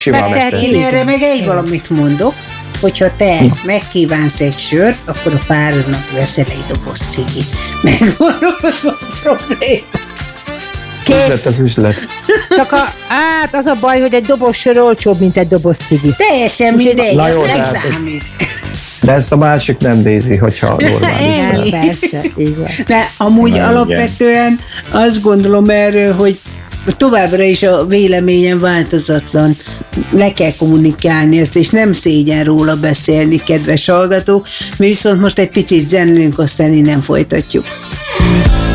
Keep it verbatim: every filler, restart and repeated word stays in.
Mert én erre meg egy valamit mondok, hogyha te ja. megkívánsz egy sört, akkor a párodnak veszel egy doboz cigit. Megmondod a problémát. Üzlet az üzlet. Csak a, hát az a baj, hogy egy doboz sör olcsóbb, mint egy doboz cigi. Teljesen mindegy, ez nem számít. De ezt a másik nem nézi, hogyha normális. Persze, igen. De amúgy nem, alapvetően igen. azt gondolom erről, hogy továbbra is a véleményem változatlan. Le kell kommunikálni ezt, és nem szégyen róla beszélni, kedves hallgatók. Mi viszont most egy picit zenélünk, aztán innen folytatjuk.